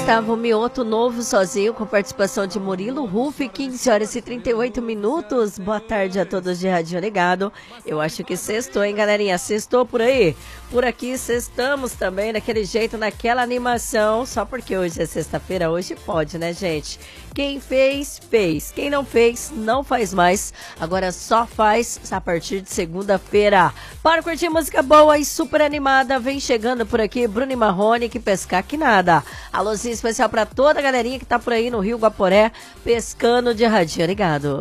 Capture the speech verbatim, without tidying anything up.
Gustavo Mioto, novo sozinho, com participação de Murilo Ruff, quinze horas e trinta e oito minutos. Boa tarde a todos de Radinho Ligado. Eu acho que sextou, hein, galerinha? Sextou por aí? Por aqui sextamos também, daquele jeito, naquela animação. Só porque hoje é sexta-feira, hoje pode, né, gente? Quem fez, fez. Quem não fez, não faz mais. Agora só faz a partir de segunda-feira. Para curtir música boa e super animada, vem chegando por aqui Bruno e Marrone, que pescar que nada. Alôzinho especial para toda a galerinha que tá por aí no Rio Guaporé, pescando de Radinho Ligado.